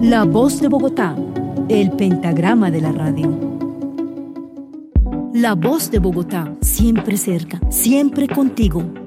La Voz de Bogotá, el pentagrama de la radio. La Voz de Bogotá, siempre cerca, siempre contigo.